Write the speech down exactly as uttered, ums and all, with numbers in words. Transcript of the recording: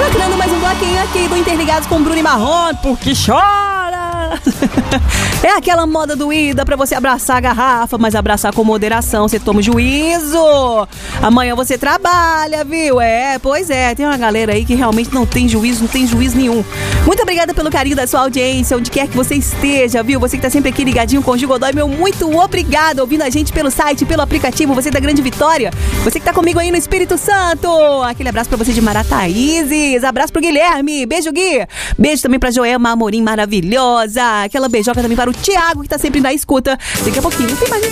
Tirando mais um bloquinho aqui do Interligados com Bruno e Marrone, porque chora. É aquela moda doída pra você abraçar a garrafa, mas abraçar com moderação, você toma juízo. Amanhã você trabalha, viu? É, pois é, tem uma galera aí que realmente não tem juízo, não tem juízo nenhum. Muito obrigada pelo carinho da sua audiência, onde quer que você esteja, viu? Você que tá sempre aqui ligadinho com o Gil Godoy, meu muito obrigado, ouvindo a gente pelo site, pelo aplicativo, você da Grande Vitória, você que tá comigo aí no Espírito Santo. Aquele abraço pra você de Marataízes, abraço pro Guilherme, beijo Gui, beijo também pra Joelma Amorim maravilhosa, aquela beijoca também para o Thiago que tá sempre na escuta. Daqui a pouquinho tem mais